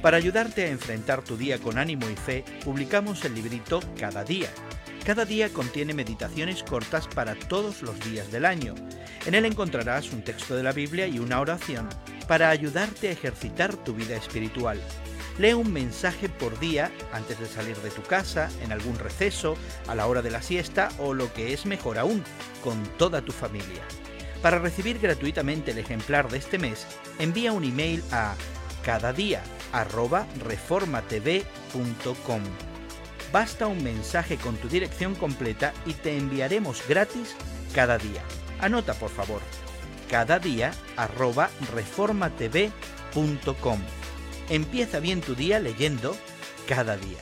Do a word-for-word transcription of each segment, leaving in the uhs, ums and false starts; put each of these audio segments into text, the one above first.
Para ayudarte a enfrentar tu día con ánimo y fe, publicamos el librito Cada Día. Cada día contiene meditaciones cortas para todos los días del año. En él encontrarás un texto de la Biblia y una oración para ayudarte a ejercitar tu vida espiritual. Lee un mensaje por día antes de salir de tu casa, en algún receso, a la hora de la siesta o, lo que es mejor aún, con toda tu familia. Para recibir gratuitamente el ejemplar de este mes, envía un email a cadadia arroba reformatv punto com. Basta un mensaje con tu dirección completa y te enviaremos gratis cada día. Anota, por favor, cadadia arroba reformatv punto com. Empieza bien tu día leyendo Cada Día.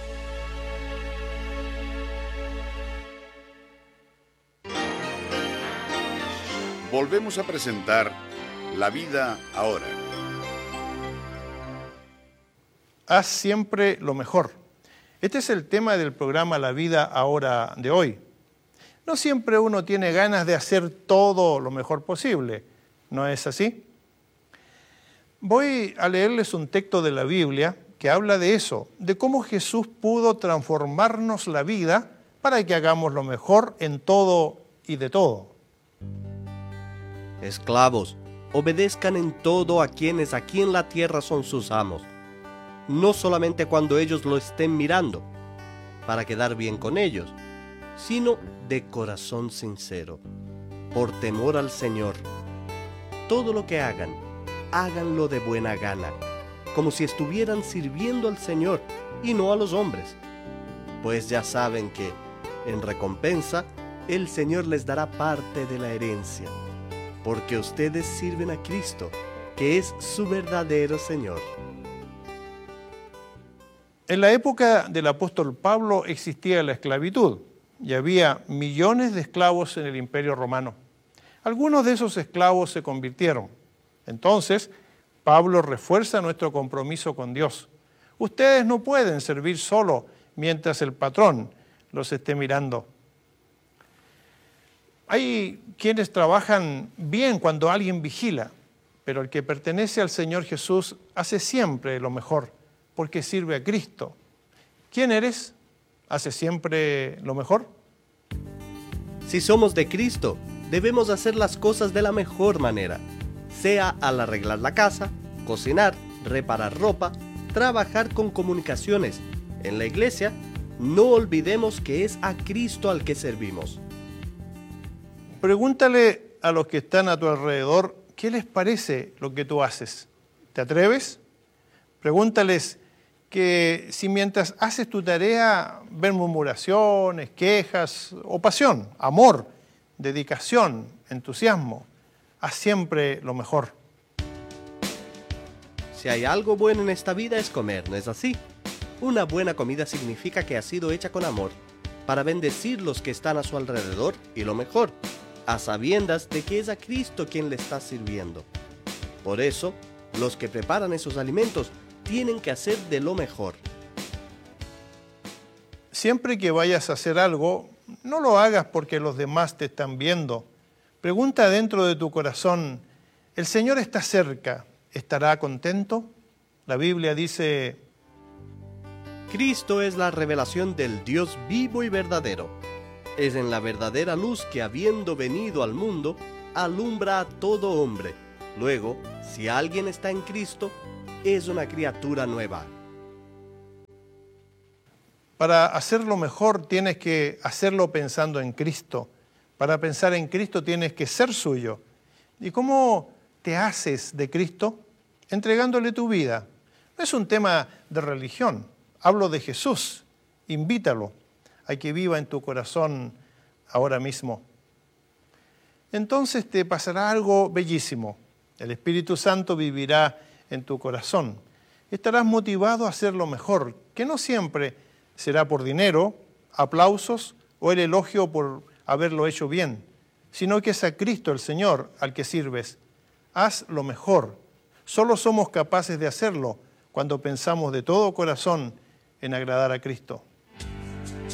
Volvemos a presentar La Vida Ahora. Haz siempre lo mejor. Este es el tema del programa La Vida Ahora de hoy. No siempre uno tiene ganas de hacer todo lo mejor posible, ¿no es así? Voy a leerles un texto de la Biblia que habla de eso, de cómo Jesús pudo transformarnos la vida para que hagamos lo mejor en todo y de todo. Esclavos, obedezcan en todo a quienes aquí en la tierra son sus amos, no solamente cuando ellos lo estén mirando, para quedar bien con ellos, sino de corazón sincero, por temor al Señor. Todo lo que hagan, háganlo de buena gana, como si estuvieran sirviendo al Señor y no a los hombres, pues ya saben que, en recompensa, el Señor les dará parte de la herencia, porque ustedes sirven a Cristo, que es su verdadero Señor. En la época del apóstol Pablo existía la esclavitud y había millones de esclavos en el Imperio Romano. Algunos de esos esclavos se convirtieron. Entonces, Pablo refuerza nuestro compromiso con Dios. Ustedes no pueden servir solo mientras el patrón los esté mirando. Hay quienes trabajan bien cuando alguien vigila, pero el que pertenece al Señor Jesús hace siempre lo mejor, porque sirve a Cristo. ¿Quién eres? ¿Hace siempre lo mejor? Si somos de Cristo, debemos hacer las cosas de la mejor manera, sea al arreglar la casa, cocinar, reparar ropa, trabajar con comunicaciones. En la iglesia, no olvidemos que es a Cristo al que servimos. Pregúntale a los que están a tu alrededor qué les parece lo que tú haces. ¿Te atreves? Pregúntales que si mientras haces tu tarea ven murmuraciones, quejas o pasión, amor, dedicación, entusiasmo. Haz siempre lo mejor. Si hay algo bueno en esta vida es comer, ¿no es así? Una buena comida significa que ha sido hecha con amor, para bendecir los que están a su alrededor y lo mejor, a sabiendas de que es a Cristo quien le está sirviendo. Por eso, los que preparan esos alimentos tienen que hacer de lo mejor. Siempre que vayas a hacer algo, no lo hagas porque los demás te están viendo. Pregunta dentro de tu corazón, ¿el Señor está cerca? ¿Estará contento? La Biblia dice: Cristo es la revelación del Dios vivo y verdadero. Es en la verdadera luz que, habiendo venido al mundo, alumbra a todo hombre. Luego, si alguien está en Cristo, es una criatura nueva. Para hacerlo mejor tienes que hacerlo pensando en Cristo. Para pensar en Cristo tienes que ser suyo. ¿Y cómo te haces de Cristo? Entregándole tu vida. No es un tema de religión. Hablo de Jesús. Invítalo a que viva en tu corazón ahora mismo. Entonces te pasará algo bellísimo. El Espíritu Santo vivirá en tu corazón. Estarás motivado a hacer lo mejor, que no siempre será por dinero, aplausos o el elogio por haberlo hecho bien, sino que es a Cristo el Señor al que sirves. Haz lo mejor. Solo somos capaces de hacerlo cuando pensamos de todo corazón en agradar a Cristo.